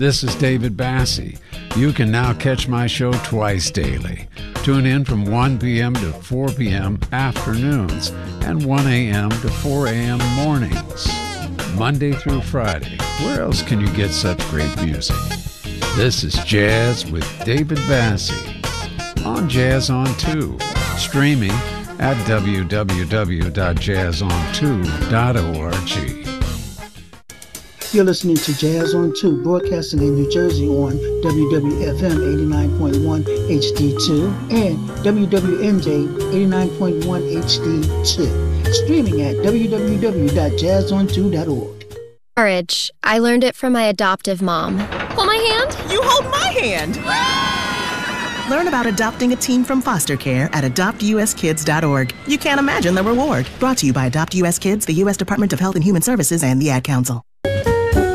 This is David Bassi. You can now catch my show twice daily. Tune in from 1 p.m. to 4 p.m. afternoons and 1 a.m. to 4 a.m. mornings. Monday through Friday. Where else can you get such great music? This is Jazz with David Bassi on Jazz on 2, streaming at www.jazzon2.org. You're listening to Jazz on 2, broadcasting in New Jersey on WWFM 89.1 HD2 and WWNJ 89.1 HD2. Streaming at www.jazzon2.org. Courage. I learned it from my adoptive mom. Hold my hand. You hold my hand. Learn about adopting a teen from foster care at adoptuskids.org. You can't imagine the reward. Brought to you by Adopt US Kids, the U.S. Department of Health and Human Services, and the Ad Council.